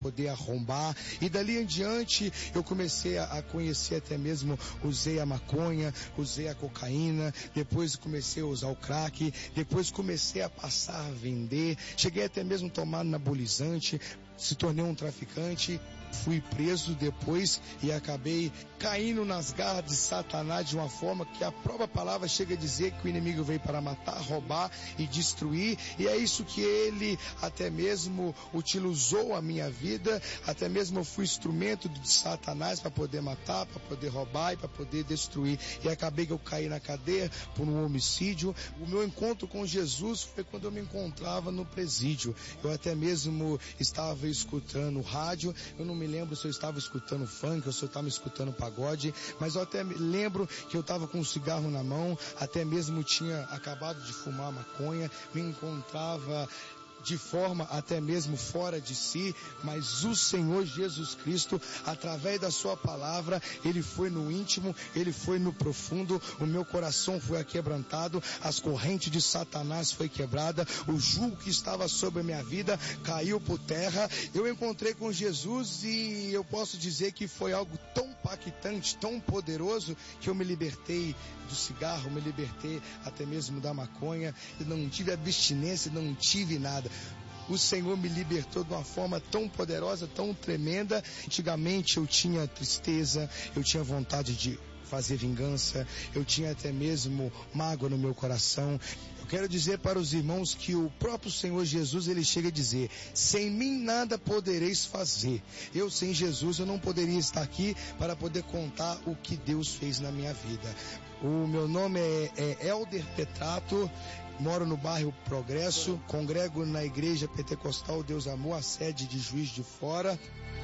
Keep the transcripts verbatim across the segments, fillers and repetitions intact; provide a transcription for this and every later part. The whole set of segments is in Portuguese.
poder arrombar, e dali em diante eu comecei a, a conhecer até mesmo, usei a maconha, usei a cocaína, depois comecei a usar o crack, depois comecei a passar a vender, cheguei até mesmo a tomar anabolizante, se tornei um traficante, fui preso depois e acabei caindo nas garras de Satanás de uma forma que a própria palavra chega a dizer que o inimigo veio para matar, roubar e destruir, e é isso que ele até mesmo utilizou a minha vida, até mesmo eu fui instrumento de Satanás para poder matar, para poder roubar e para poder destruir, e acabei que eu caí na cadeia por um homicídio. O meu encontro com Jesus foi quando eu me encontrava no presídio, eu até mesmo estava escutando rádio, eu não me lembro se eu estava escutando funk ou se eu estava escutando pagode, mas eu até me lembro que eu estava com um cigarro na mão, até mesmo tinha acabado de fumar maconha, me encontrava de forma até mesmo fora de si, mas o Senhor Jesus Cristo, através da sua palavra, ele foi no íntimo, ele foi no profundo, o meu coração foi aquebrantado, as correntes de Satanás foi quebrada, o jugo que estava sobre a minha vida caiu por terra, eu encontrei com Jesus e eu posso dizer que foi algo tão impactante, tão poderoso, que eu me libertei do cigarro, me libertei até mesmo da maconha, e não tive abstinência, não tive nada. O Senhor me libertou de uma forma tão poderosa, tão tremenda. Antigamente eu tinha tristeza, eu tinha vontade de fazer vingança, eu tinha até mesmo mágoa no meu coração. Eu quero dizer para os irmãos que o próprio Senhor Jesus, ele chega a dizer: sem mim nada podereis fazer. Eu sem Jesus eu não poderia estar aqui para poder contar o que Deus fez na minha vida. O meu nome é, é Elder Petrato, moro no bairro Progresso, congrego na Igreja Pentecostal Deus Amor, a sede de Juiz de Fora.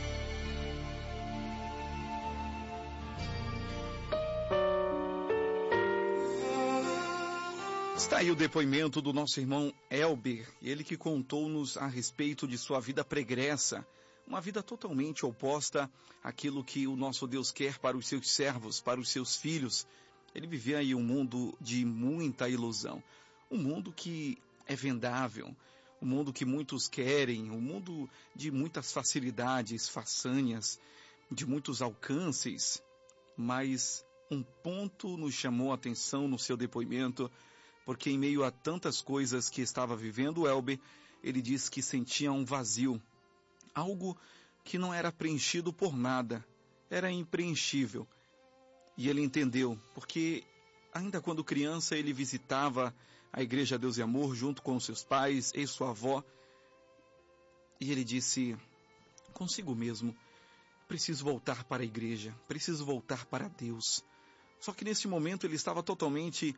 Está aí o depoimento do nosso irmão Elber, ele que contou-nos a respeito de sua vida pregressa, uma vida totalmente oposta àquilo que o nosso Deus quer para os seus servos, para os seus filhos. Ele vivia aí um mundo de muita ilusão, um mundo que é vendável, um mundo que muitos querem, um mundo de muitas facilidades, façanhas, de muitos alcances, mas um ponto nos chamou a atenção no seu depoimento, porque em meio a tantas coisas que estava vivendo, o Elber, ele disse que sentia um vazio, algo que não era preenchido por nada, era impreenchível. E ele entendeu, porque ainda quando criança ele visitava a Igreja Deus e Amor junto com seus pais e sua avó, e ele disse consigo mesmo: preciso voltar para a igreja, preciso voltar para Deus. Só que nesse momento ele estava totalmente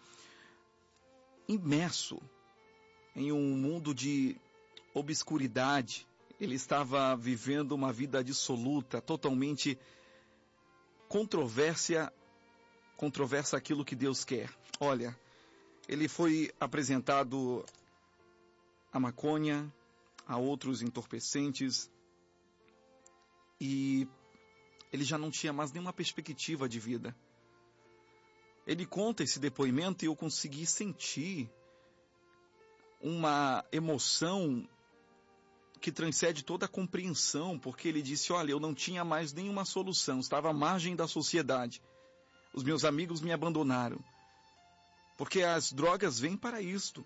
imerso em um mundo de obscuridade. Ele estava vivendo uma vida dissoluta, totalmente controvérsia, controversa aquilo que Deus quer. Olha, ele foi apresentado a maconha, a outros entorpecentes, e ele já não tinha mais nenhuma perspectiva de vida. Ele conta esse depoimento e eu consegui sentir uma emoção que transcende toda a compreensão, porque ele disse: olha, eu não tinha mais nenhuma solução, estava à margem da sociedade. Os meus amigos me abandonaram, porque as drogas vêm para isto.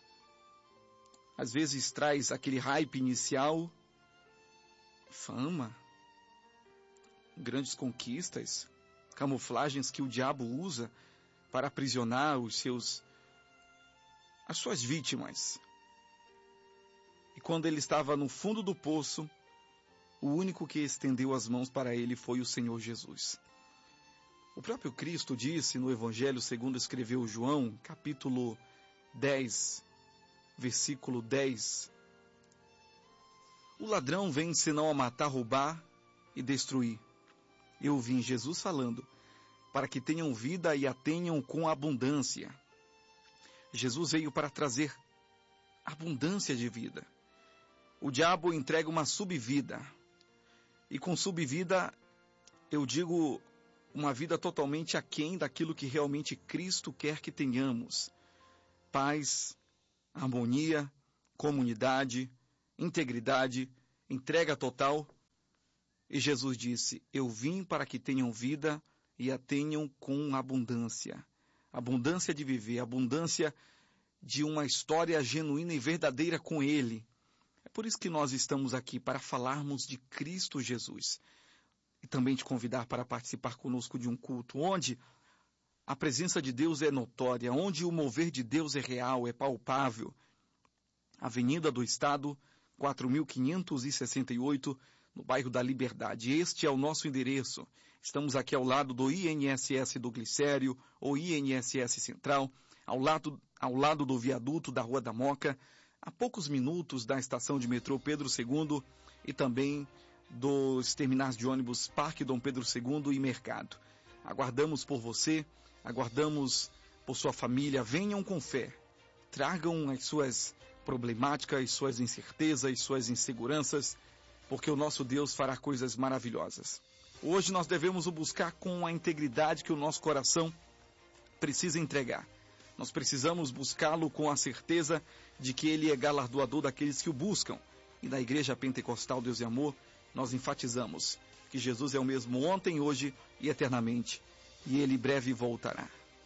Às vezes traz aquele hype inicial, fama, grandes conquistas, camuflagens que o diabo usa para aprisionar os seus, as suas vítimas. E quando ele estava no fundo do poço, o único que estendeu as mãos para ele foi o Senhor Jesus. O próprio Cristo disse no Evangelho segundo escreveu João, capítulo dez, versículo dez: o ladrão vem senão a matar, roubar e destruir. Eu vim, Jesus falando, para que tenham vida e a tenham com abundância. Jesus veio para trazer abundância de vida. O diabo entrega uma subvida. E com subvida, eu digo uma vida totalmente aquém daquilo que realmente Cristo quer que tenhamos. Paz, harmonia, comunidade, integridade, entrega total E Jesus disse, eu vim para que tenham vida e a tenham com abundância. Abundância de viver, abundância de uma história genuína e verdadeira com Ele. É por isso que nós estamos aqui, para falarmos de Cristo Jesus. E também te convidar para participar conosco de um culto, onde a presença de Deus é notória, onde o mover de Deus é real, é palpável. Avenida do Estado, quatro mil quinhentos e sessenta e oito, no bairro da Liberdade. Este é o nosso endereço. Estamos aqui ao lado do I N S S do Glicério, ou I N S S Central, ao lado, ao lado do viaduto da Rua da Moca, a poucos minutos da estação de metrô Pedro segundo e também dos terminais de ônibus Parque Dom Pedro segundo e Mercado. Aguardamos por você, aguardamos por sua família. Venham com fé, tragam as suas problemáticas, suas incertezas, suas inseguranças, porque o nosso Deus fará coisas maravilhosas. Hoje nós devemos o buscar com a integridade que o nosso coração precisa entregar. Nós precisamos buscá-lo com a certeza de que Ele é galardoador daqueles que o buscam. E na Igreja Pentecostal Deus e Amor, nós enfatizamos que Jesus é o mesmo ontem, hoje e eternamente. E Ele breve voltará.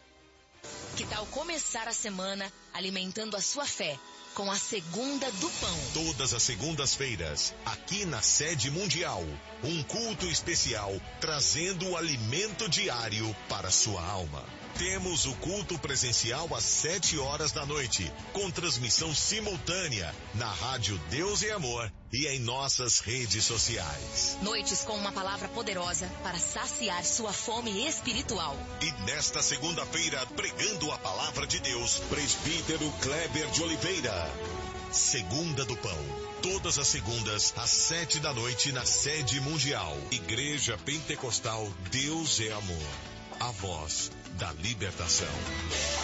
Que tal começar a semana alimentando a sua fé com a Segunda do Pão? Todas as segundas-feiras, aqui na Sede Mundial, um culto especial trazendo o alimento diário para sua alma. Temos o culto presencial às sete horas da noite, com transmissão simultânea na Rádio Deus e Amor e em nossas redes sociais. Noites com uma palavra poderosa para saciar sua fome espiritual. E nesta segunda-feira, pregando a palavra de Deus, presbítero Kleber de Oliveira. Segunda do Pão. Todas as segundas, às sete da noite, na Sede Mundial. Igreja Pentecostal Deus é Amor. A voz da libertação.